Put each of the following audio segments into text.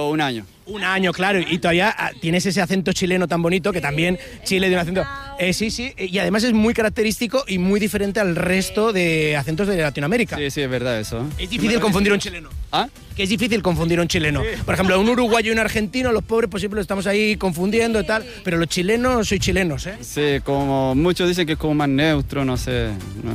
un año. Un año, claro, y todavía tienes ese acento chileno tan bonito, que también Chile tiene un acento... sí, y además es muy característico y muy diferente al resto de acentos de Latinoamérica. Sí, es verdad eso. Es difícil confundir a un chileno. ¿Ah? Que es difícil confundir a un chileno. Sí. Por ejemplo, un uruguayo y un argentino, los pobres pues siempre lo estamos ahí confundiendo y tal, pero los chilenos soy chilenos, ¿eh? Sí, como muchos dicen que es como más neutro, no sé.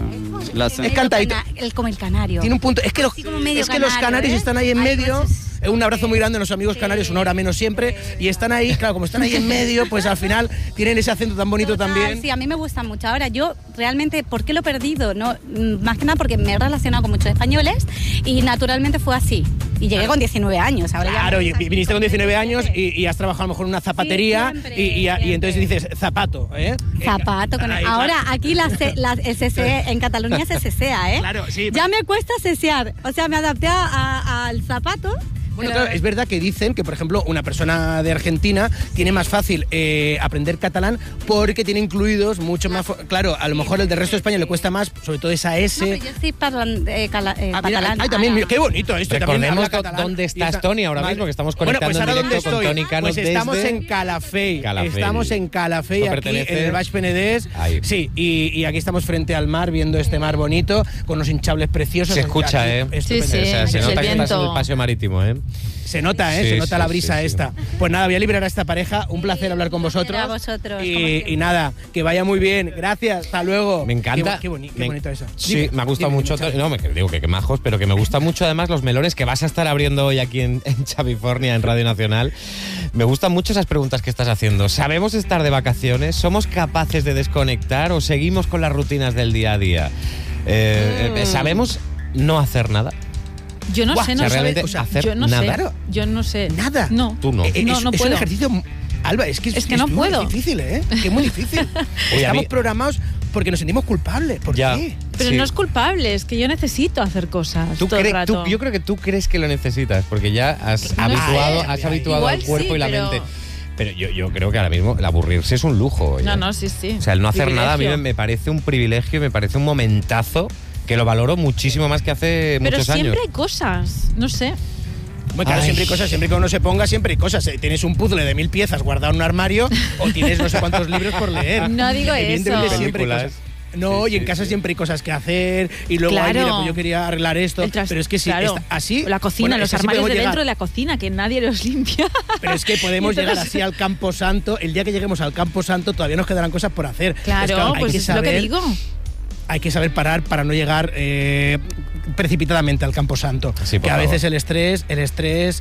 Es cantadito. Como el canario. Tiene un punto. Es que los canarios están ahí en medio. Pues un abrazo muy grande a los amigos canarios, una hora menos siempre. Y están ahí, claro, como están ahí en medio, pues al final tienen ese acento tan bonito también. Sí, a mí me gusta mucho. Ahora, yo realmente, ¿por qué lo he perdido? No, más que nada porque me he relacionado con muchos españoles y naturalmente fue así. Y llegué con 19 años. Ahora claro, y viniste con 19 años y has trabajado a lo mejor en una zapatería y entonces dices zapato, ¿eh? Zapato. Ahora, aquí el CC, en Cataluña se cesea, ¿eh? Claro, sí. Ya me cuesta cesear. O sea, me adapté al zapato. Bueno, claro, es verdad que dicen que, por ejemplo, una persona de Argentina tiene más fácil aprender catalán porque tiene incluidos mucho más... Claro, a lo mejor el del resto de España le cuesta más, sobre todo esa S... No, pero yo estoy catalán. Ay, también, qué bonito esto. Recordemos dónde estás, Toni, ahora mismo, que estamos conectando en directo con Toni Cano. Pues estamos en Calafell. Estamos en Calafell, aquí en el Baix Penedès. Sí, y aquí estamos frente al mar, viendo este mar bonito, con unos hinchables preciosos. Se escucha, aquí, Sí, o sea, se nota que estás en el paseo marítimo, Se nota, se nota la brisa esta. Pues nada, voy a liberar a esta pareja. Un placer hablar con vosotros. A vosotros. Y nada, que vaya muy bien. Gracias, hasta luego. Me encanta. Qué bonito eso. Sí, me ha gustado mucho. No, me digo que majos, pero que me gusta mucho además los melones que vas a estar abriendo hoy aquí en Chavifornia, en Radio Nacional. Me gustan mucho esas preguntas que estás haciendo. ¿Sabemos estar de vacaciones? ¿Somos capaces de desconectar o seguimos con las rutinas del día a día? ¿Sabemos no hacer nada? Yo no sé, no sé. Yo no sé. Yo no sé. Nada. No. Tú no. No es puedo. un ejercicio... Alba, es que no puedo. Muy difícil, ¿eh? Que es muy difícil. Estamos programados porque nos sentimos culpables. ¿Por qué? Pero no es culpable, es que yo necesito hacer cosas todo el rato. Yo creo que tú crees que lo necesitas, porque ya has habituado al cuerpo y la mente. Pero yo creo que ahora mismo el aburrirse es un lujo. No, sí. O sea, el no hacer nada a mí me parece un privilegio, me parece un momentazo que lo valoro muchísimo más que hace muchos años. Pero siempre hay cosas, no sé. Bueno, claro, siempre hay cosas, siempre que uno se ponga, siempre hay cosas. Tienes un puzzle de 1000 piezas guardado en un armario o tienes no sé cuántos libros por leer. No digo Evidentemente, eso. Siempre hay cosas. No, y en casa siempre hay cosas que hacer y luego, claro. mira, pues yo quería arreglar esto, pero es que sí, así... La cocina, los armarios de dentro de la cocina, que nadie los limpia. Pero es que podemos llegar así al Campo Santo, el día que lleguemos al Campo Santo todavía nos quedarán cosas por hacer. Claro, pues es lo que digo. Hay que saber parar para no llegar precipitadamente al Campo Santo. Sí, que a veces el estrés el estrés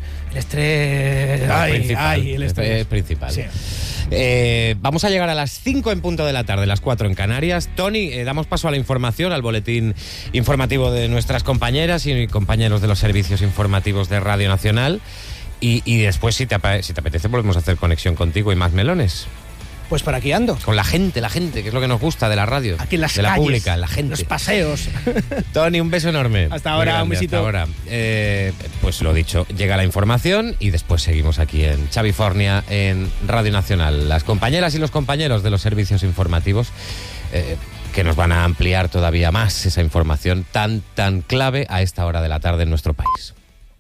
principal. Sí. Vamos a llegar a las 5 en punto de la tarde, las 4 en Canarias. Toni, damos paso a la información, al boletín informativo de nuestras compañeras y compañeros de los servicios informativos de Radio Nacional. Y después, si te apetece, volvemos a hacer conexión contigo y más melones. Pues por aquí ando. Con la gente, que es lo que nos gusta de la radio. Aquí en las calles, la pública, la gente. Los paseos. Toni, un beso enorme. Hasta ahora, un besito. Hasta ahora. Pues lo dicho, llega la información y después seguimos aquí en Chavifornia, en Radio Nacional. Las compañeras y los compañeros de los servicios informativos que nos van a ampliar todavía más esa información tan clave a esta hora de la tarde en nuestro país.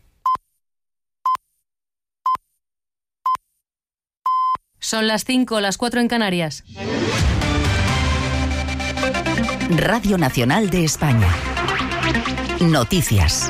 Son las 5, las 4 en Canarias. Radio Nacional de España. Noticias.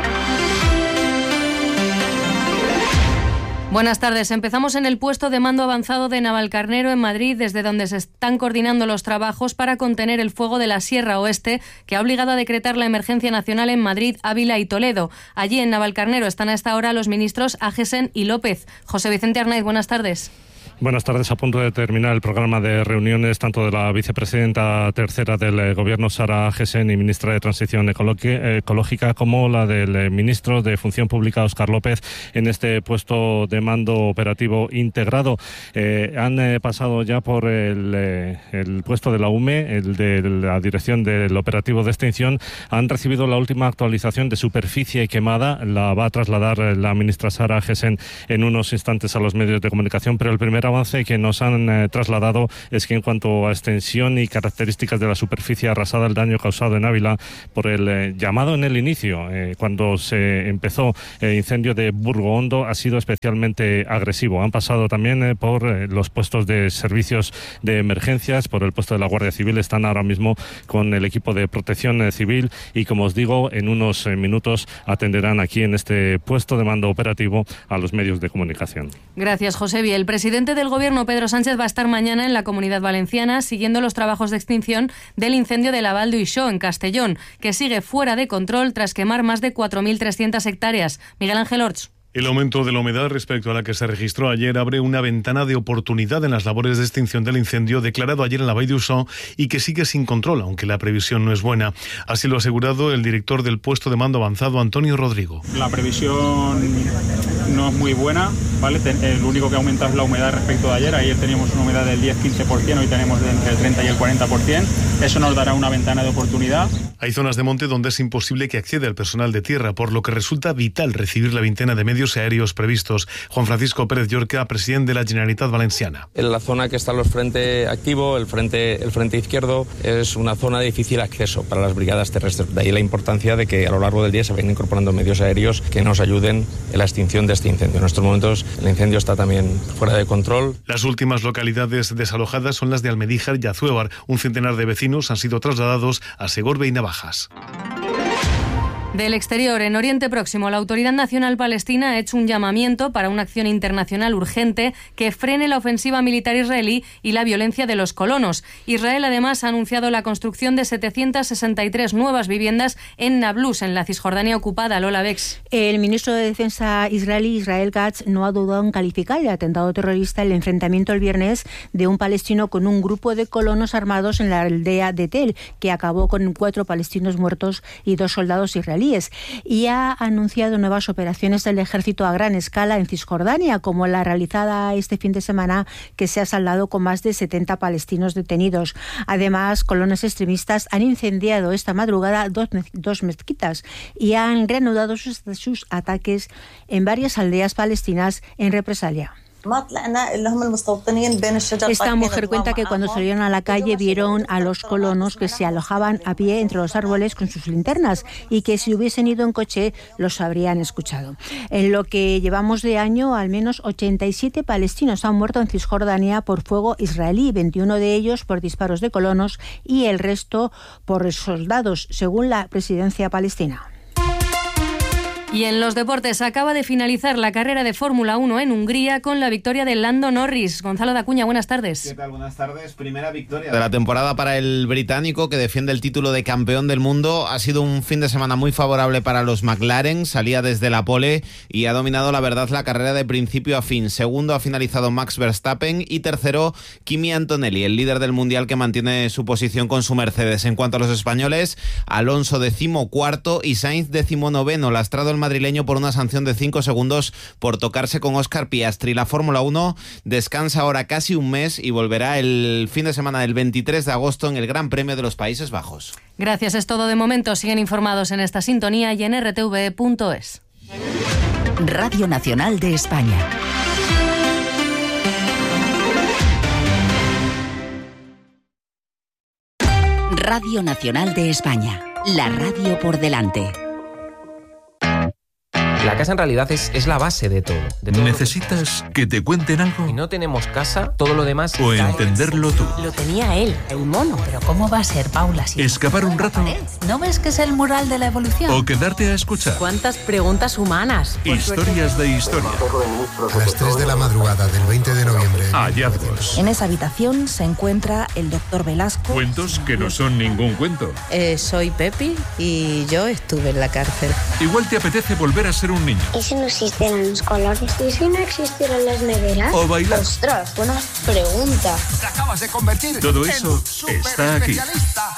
Buenas tardes. Empezamos en el puesto de mando avanzado de Navalcarnero en Madrid, desde donde se están coordinando los trabajos para contener el fuego de la Sierra Oeste, que ha obligado a decretar la emergencia nacional en Madrid, Ávila y Toledo. Allí en Navalcarnero están a esta hora los ministros Agesen y López. José Vicente Arnaiz, buenas tardes. Buenas tardes. A punto de terminar el programa de reuniones tanto de la vicepresidenta tercera del Gobierno, Sara Agesen, y ministra de Transición Ecológica, como la del ministro de Función Pública, Óscar López, en este puesto de mando operativo integrado. Han pasado ya por el puesto de la UME, el de la Dirección del Operativo de Extinción. Han recibido la última actualización de superficie quemada. La va a trasladar la ministra Sara Agesen en unos instantes a los medios de comunicación, pero el primer avance que nos han trasladado es que en cuanto a extensión y características de la superficie arrasada, el daño causado en Ávila por el llamado en el inicio, cuando se empezó el incendio de Burgo Hondo, ha sido especialmente agresivo. Han pasado también por los puestos de servicios de emergencias, por el puesto de la Guardia Civil. Están ahora mismo con el equipo de protección civil y, como os digo, en unos minutos atenderán aquí en este puesto de mando operativo a los medios de comunicación. Gracias, Josebi. El presidente del Gobierno, Pedro Sánchez, va a estar mañana en la Comunidad Valenciana siguiendo los trabajos de extinción del incendio de la Val d'Uixó, en Castellón, que sigue fuera de control tras quemar más de 4.300 hectáreas. Miguel Ángel Orts. El aumento de la humedad respecto a la que se registró ayer abre una ventana de oportunidad en las labores de extinción del incendio declarado ayer en la Vall d'Uixó y que sigue sin control, aunque la previsión no es buena. Así lo ha asegurado el director del puesto de mando avanzado, Antonio Rodrigo. La previsión no es muy buena, ¿vale? Lo único que aumenta es la humedad respecto de ayer. Ayer teníamos una humedad del 10-15%, hoy tenemos entre el 30 y el 40%. Eso nos dará una ventana de oportunidad. Hay zonas de monte donde es imposible que acceda el personal de tierra, por lo que resulta vital recibir la veintena de medios aéreos previstos. Juan Francisco Pérez Llorca, presidente de la Generalitat Valenciana. En la zona que está los frente activo, el frente izquierdo, es una zona de difícil acceso para las brigadas terrestres. De ahí la importancia de que a lo largo del día se vayan incorporando medios aéreos que nos ayuden en la extinción de este incendio. En estos momentos el incendio está también fuera de control. Las últimas localidades desalojadas son las de Almedíjar y Azuévar. Un centenar de vecinos han sido trasladados a Segorbe y Navajas. Del exterior, en Oriente Próximo, la Autoridad Nacional Palestina ha hecho un llamamiento para una acción internacional urgente que frene la ofensiva militar israelí y la violencia de los colonos. Israel, además, ha anunciado la construcción de 763 nuevas viviendas en Nablus, en la Cisjordania ocupada. Lola Bex. El ministro de Defensa israelí, Israel Katz, no ha dudado en calificar de atentado terrorista el enfrentamiento el viernes de un palestino con un grupo de colonos armados en la aldea de Tel, que acabó con 4 palestinos muertos y 2 soldados israelíes. Y ha anunciado nuevas operaciones del ejército a gran escala en Cisjordania, como la realizada este fin de semana, que se ha saldado con más de 70 palestinos detenidos. Además, colonos extremistas han incendiado esta madrugada dos mezquitas y han reanudado sus ataques en varias aldeas palestinas en represalia. Esta mujer cuenta que cuando salieron a la calle vieron a los colonos que se alojaban a pie entre los árboles con sus linternas y que si hubiesen ido en coche los habrían escuchado. En lo que llevamos de año, al menos 87 palestinos han muerto en Cisjordania por fuego israelí, 21 de ellos por disparos de colonos y el resto por soldados, según la presidencia palestina. Y en los deportes, acaba de finalizar la carrera de Fórmula 1 en Hungría con la victoria de Lando Norris. Gonzalo Dacuña, buenas tardes. ¿Qué tal? Buenas tardes. Primera victoria de la temporada para el británico, que defiende el título de campeón del mundo. Ha sido un fin de semana muy favorable para los McLaren. Salía desde la pole y ha dominado, la verdad, la carrera de principio a fin. Segundo ha finalizado Max Verstappen y tercero Kimi Antonelli, el líder del mundial, que mantiene su posición con su Mercedes. En cuanto a los españoles, Alonso 14º y Sainz 19º. Lastrado el madrileño por una sanción de 5 segundos por tocarse con Óscar Piastri. La Fórmula 1 descansa ahora casi un mes y volverá el fin de semana del 23 de agosto en el Gran Premio de los Países Bajos. Gracias, es todo de momento. Siguen informados en esta sintonía y en rtv.es. Radio Nacional de España. Radio Nacional de España. La radio por delante. La casa en realidad es la base de todo. ¿Necesitas que te cuenten algo? Si no tenemos casa, todo lo demás... O entenderlo tú. Lo tenía él, el mono. Pero ¿cómo va a ser, Paula? Si ¿escapar un rato? ¿No ves que es el mural de la evolución? ¿O quedarte a escuchar? ¿Cuántas preguntas humanas? Historias de historia. A las 3 de la madrugada del 20 de noviembre. Hallazgos. En esa habitación se encuentra el doctor Velasco. Cuentos que no son ningún cuento. Soy Pepi y yo estuve en la cárcel. Igual te apetece volver a ser un niño. ¿Y si no existieran los colores? ¿Y si no existieran las neveras? ¿O bailar? ¡Ostras, buena pregunta! Te acabas de convertir. Todo eso está aquí.